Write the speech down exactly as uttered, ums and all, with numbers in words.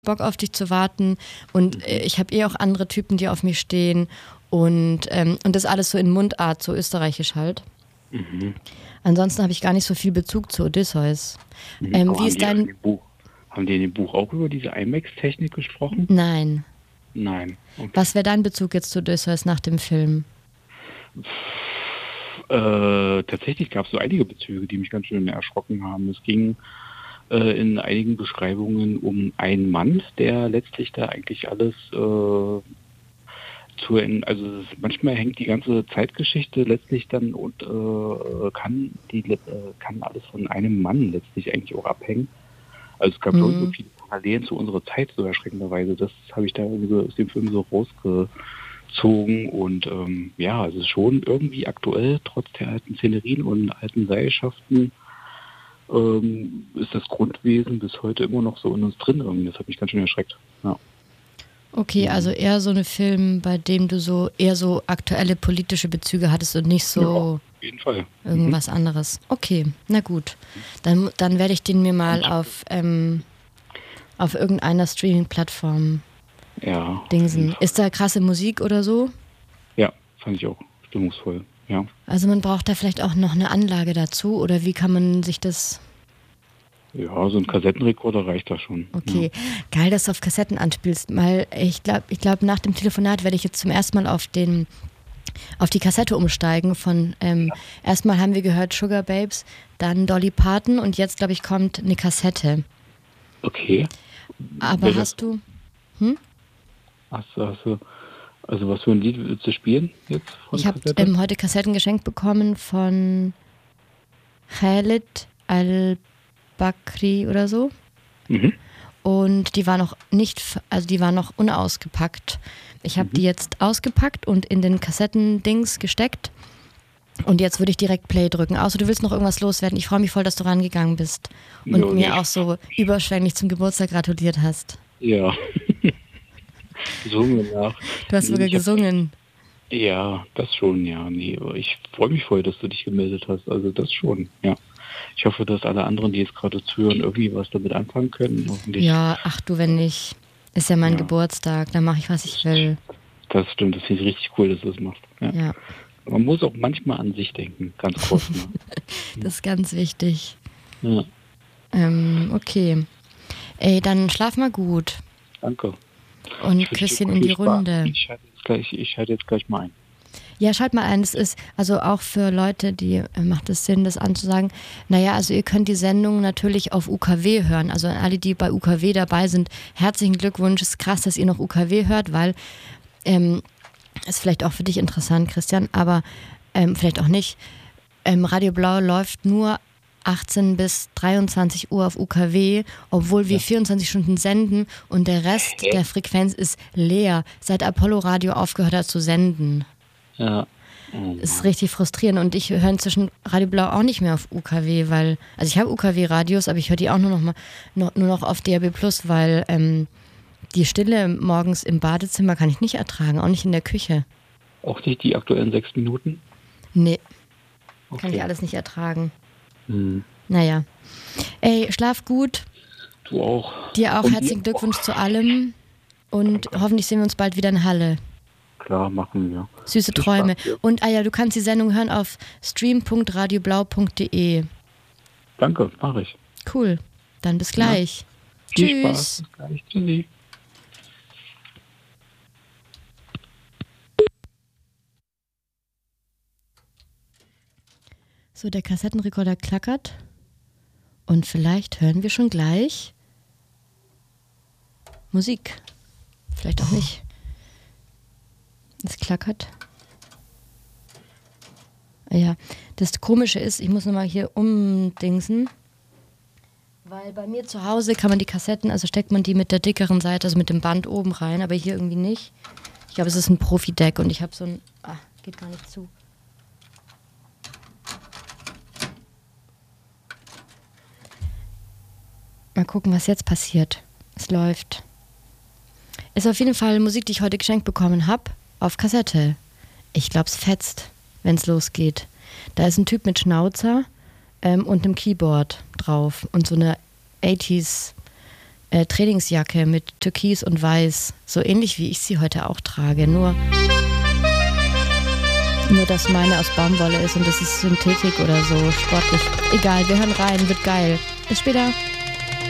Bock auf dich zu warten und äh, ich habe eh auch andere Typen, die auf mich stehen und, ähm, und das alles so in Mundart, so österreichisch halt. Mhm. Ansonsten habe ich gar nicht so viel Bezug zu Odysseus. Mhm. Ähm, Aber wie haben, ist die in dein... dem Buch, haben die in dem Buch auch über diese IMAX-Technik gesprochen? Nein. Nein. Okay. Was wäre dein Bezug jetzt zu Odysseus nach dem Film? Äh, tatsächlich gab es so einige Bezüge, die mich ganz schön erschrocken haben. Es ging äh, in einigen Beschreibungen um einen Mann, der letztlich da eigentlich alles äh, zu, also es, manchmal hängt die ganze Zeitgeschichte letztlich dann und äh, kann die äh, kann alles von einem Mann letztlich eigentlich auch abhängen. Also es gab mhm. so viele Parallelen zu unserer Zeit, so erschreckenderweise. Das habe ich da aus dem Film so rausgezogen und ähm, ja, es ist schon irgendwie aktuell, trotz der alten Szenerien und alten Seilschaften, ähm, ist das Grundwesen bis heute immer noch so in uns drin irgendwie. Das hat mich ganz schön erschreckt. Ja. Okay, also eher so ein Film, bei dem du so eher so aktuelle politische Bezüge hattest und nicht so ja, auf jeden Fall. irgendwas mhm. anderes. Okay, na gut. Dann, dann werde ich den mir mal auf, ähm, auf irgendeiner Streaming-Plattform ja, dingsen. Ist da krasse Musik oder so? Ja, fand ich auch stimmungsvoll, ja. Also man braucht da vielleicht auch noch eine Anlage dazu oder wie kann man sich das... Ja, so ein Kassettenrekorder reicht da schon. Okay, ja. Geil, dass du auf Kassetten anspielst. Mal, ich glaube, ich glaub, nach dem Telefonat werde ich jetzt zum ersten Mal auf den auf die Kassette umsteigen. Von ähm, ja. Erstmal haben wir gehört Sugar Babes, dann Dolly Parton und jetzt, glaube ich, kommt eine Kassette. Okay. Aber Welche? hast du... Hm? Hast du, hast du... Also was für ein Lied willst du spielen jetzt? Von ich habe ähm, heute Kassetten geschenkt bekommen von Khalid Al Bakri oder so. Mhm. Und die war noch nicht, also die war noch unausgepackt. Ich habe mhm. die jetzt ausgepackt und in den Kassettendings gesteckt. Und jetzt würde ich direkt Play drücken. Außer du willst noch irgendwas loswerden. Ich freue mich voll, dass du rangegangen bist und ja, mir nicht. auch so überschwänglich zum Geburtstag gratuliert hast. Ja. Gesungen nach. Du hast sogar gesungen. Hab, ja, das schon, ja. Nee, aber ich freue mich voll, dass du dich gemeldet hast. Also das schon, ja. Ich hoffe, dass alle anderen, die jetzt gerade zuhören, irgendwie was damit anfangen können. Ja, ach du, wenn nicht. Ist ja mein ja. Geburtstag, dann mache ich, was ich will. Das stimmt, das finde ich richtig cool, dass du das machst. Ja. ja. Man muss auch manchmal an sich denken, ganz kurz. Ne? Das ist ganz wichtig. Ja. Ähm, okay. Ey, dann schlaf mal gut. Danke. Und Küsschen in die Runde. Ich schalte jetzt gleich, ich schalte jetzt gleich mal ein. Ja, schalt mal ein. Es ist also auch für Leute, die äh, macht es Sinn, das anzusagen. Naja, also ihr könnt die Sendung natürlich auf U K W hören. Also an alle, die bei U K W dabei sind, herzlichen Glückwunsch. Es ist krass, dass ihr noch U K W hört, weil ähm, ist vielleicht auch für dich interessant, Christian, aber ähm, vielleicht auch nicht. Ähm, Radio Blau läuft nur achtzehn bis dreiundzwanzig Uhr auf U K W, obwohl wir ja. vierundzwanzig Stunden senden und der Rest okay. der Frequenz ist leer, seit Apollo Radio aufgehört hat zu senden. Ja. Oh, das ist richtig frustrierend und ich höre inzwischen Radio Blau auch nicht mehr auf U K W, weil, also ich habe U K W-Radios, aber ich höre die auch nur noch, mal, nur, nur noch auf D A B plus, weil ähm, die Stille morgens im Badezimmer kann ich nicht ertragen, auch nicht in der Küche. Auch nicht die aktuellen sechs Minuten? Nee, okay. Kann ich alles nicht ertragen. Hm. Naja. Ey, schlaf gut. Du auch. Dir auch und herzlichen Glückwunsch auch. Zu allem und hoffentlich sehen wir uns bald wieder in Halle. Klar, machen wir. Süße Viel Träume. Spaß, ja. Und ah ja, du kannst die Sendung hören auf stream punkt radioblau punkt de. Danke, mache ich. Cool. Dann bis gleich. Ja. Tschüss. Viel Spaß. Bis gleich. Tschüssi. So, der Kassettenrekorder klackert. Und vielleicht hören wir schon gleich Musik. Vielleicht auch nicht. Es klackert. Ja, das Komische ist, ich muss nochmal hier umdingsen, weil bei mir zu Hause kann man die Kassetten, also steckt man die mit der dickeren Seite, also mit dem Band oben rein, aber hier irgendwie nicht. Ich glaube, es ist ein Profi-Deck und ich habe so ein... Ah, geht gar nicht zu. Mal gucken, was jetzt passiert. Es läuft. Ist auf jeden Fall Musik, die ich heute geschenkt bekommen habe. Auf Kassette. Ich glaube, es fetzt, wenn es losgeht. Da ist ein Typ mit Schnauzer ähm, und einem Keyboard drauf und so eine achtziger äh, Trainingsjacke mit Türkis und Weiß. So ähnlich wie ich sie heute auch trage. Nur, nur dass meine aus Baumwolle ist und das ist Synthetik oder so, sportlich. Egal, wir hören rein, wird geil. Bis später.